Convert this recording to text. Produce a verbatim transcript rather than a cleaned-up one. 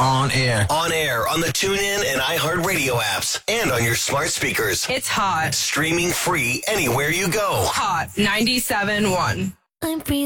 On air. On air on the TuneIn and iHeartRadio apps and on your smart speakers. It's hot. Streaming free anywhere you go. Hot ninety-seven point one. I'm free.